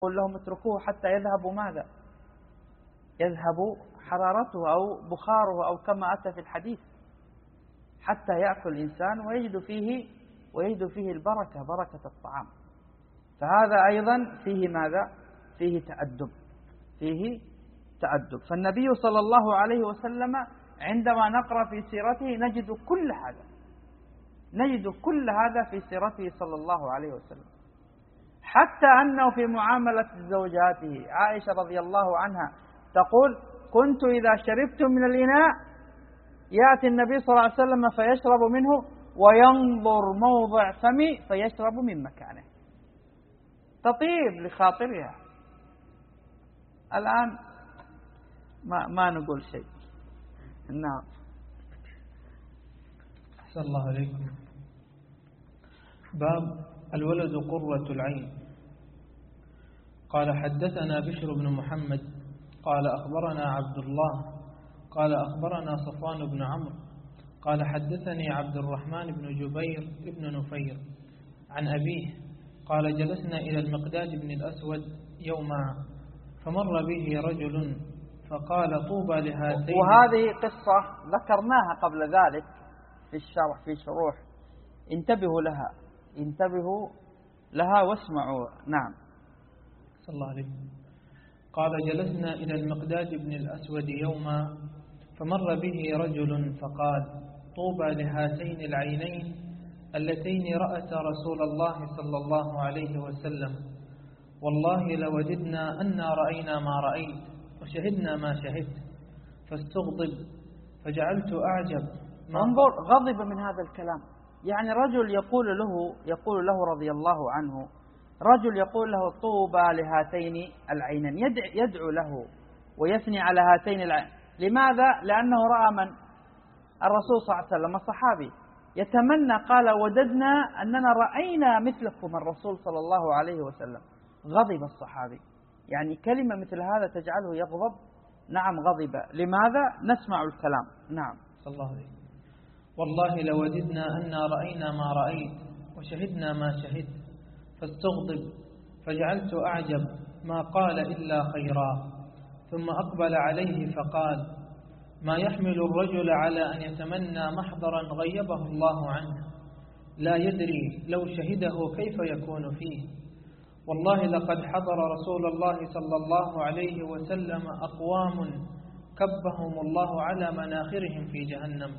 قل لهم اتركوه حتى يذهب ماذا؟ يذهب حرارته أو بخاره أو كما أتى في الحديث، حتى يأكل الإنسان ويجد فيه البركة، بركة الطعام. فهذا أيضا فيه ماذا؟ فيه تأدب. فالنبي صلى الله عليه وسلم عندما نقرأ في سيرته نجد كل هذا في سيرته صلى الله عليه وسلم، حتى أنه في معاملة زوجاته. عائشة رضي الله عنها تقول: كنت إذا شربت من الإناء يأتي النبي صلى الله عليه وسلم فيشرب منه وينظر موضع فمي فيشرب من مكانه، تطيب لخاطرها. الآن ما نقول شيء. نعم. أحسن الله عليكم. باب الولد قرة العين. قال: حدثنا بشر بن محمد قال أخبرنا عبد الله قال أخبرنا صفوان بن عمرو قال حدثني عبد الرحمن بن جبير بن نفير عن أبيه قال: جلسنا إلى المقداد بن الأسود يوما فمر به رجل فقال: طوبى لهاتين. وهذه قصة ذكرناها قبل ذلك في شروح، انتبهوا لها واسمعوا. نعم. صلى الله عليه. قال: جلسنا إلى المقداد بن الأسود يوما فمر به رجل فقال: طوبى لهاتين العينين اللتين رأتا رسول الله صلى الله عليه وسلم، والله لوددنا أنا رأينا ما رأيت وشهدنا ما شهدت، فاستغضب فجعلت أعجب. انظر، غضب من هذا الكلام. يعني رجل يقول له رضي الله عنه، رجل يقول له: طوبى لهاتين العينين، يدعو له ويثني على هاتين العينين. لماذا؟ لأنه رأى من؟ الرسول صلى الله عليه وسلم، الصحابي يتمنى، قال: وددنا أننا رأينا مثلكم الرسول صلى الله عليه وسلم. غضب الصحابي، يعني كلمة مثل هذا تجعله يغضب. نعم، غضب. لماذا؟ نسمع الكلام. نعم. صلى الله عليه. والله لوددنا أنا رأينا ما رأيت وشهدنا ما شهدت، فاستغضب فجعلت أعجب ما قال إلا خيرا. ثم أقبل عليه فقال: ما يحمل الرجل على أن يتمنى محضرا غيبه الله عنه، لا يدري لو شهده كيف يكون فيه. والله لقد حضر رسول الله صلى الله عليه وسلم أقوام كبهم الله على مناخرهم في جهنم،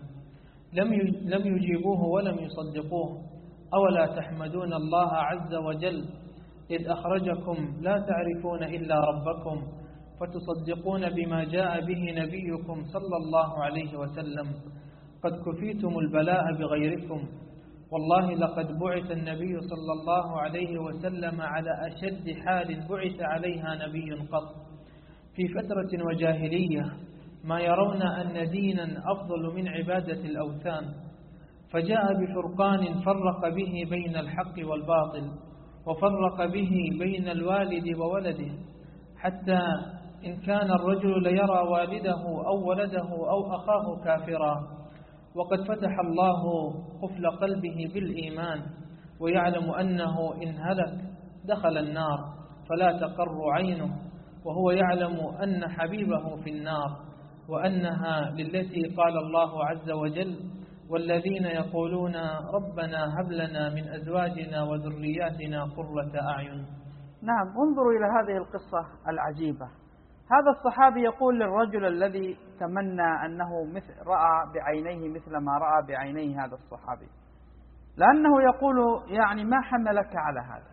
لم يجيبوه ولم يصدقوه. أولا تحمدون الله عز وجل إذ أخرجكم لا تعرفون إلا ربكم، فتصدقون بما جاء به نبيكم صلى الله عليه وسلم. قد كفيتم البلاء بغيركم. والله لقد بعث النبي صلى الله عليه وسلم على أشد حال بعث عليها نبي قط، في فترة وجاهلية ما يرون أن دينا أفضل من عبادة الأوثان، فجاء بفرقان فرق به بين الحق والباطل، وفرق به بين الوالد وولده، حتى إن كان الرجل ليرى والده أو ولده أو أخاه كافرا، وقد فتح الله قفل قلبه بالإيمان، ويعلم أنه إن هلك دخل النار فلا تقر عينه، وهو يعلم أن حبيبه في النار، وأنها للتي قال الله عز وجل: والذين يقولون ربنا هب لنا من أزواجنا وذرياتنا قرة أعين. نعم. انظروا إلى هذه القصة العجيبة. هذا الصحابي يقول للرجل الذي تمنى أنه رأى بعينيه مثل ما رأى بعينيه هذا الصحابي، لأنه يقول: يعني ما حملك على هذا؟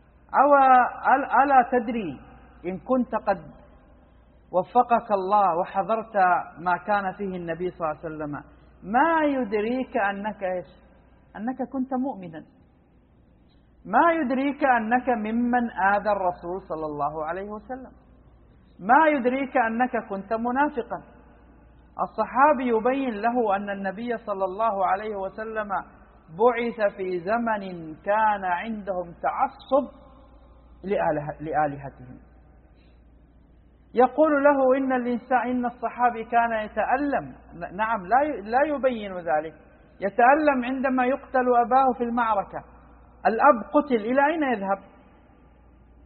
ألا تدري إن كنت قد وفقك الله وحضرت ما كان فيه النبي صلى الله عليه وسلم، ما يدريك أنك كنت مؤمنا؟ ما يدريك أنك ممن آذى الرسول صلى الله عليه وسلم؟ ما يدريك أنك كنت منافقا؟ الصحابي يبين له أن النبي صلى الله عليه وسلم بعث في زمن كان عندهم تعصب لآلهتهم. يقول له إن الصحابي كان يتألم. نعم، لا يبين ذلك. يتألم عندما يقتل أباه في المعركة. الأب قتل، إلى أين يذهب؟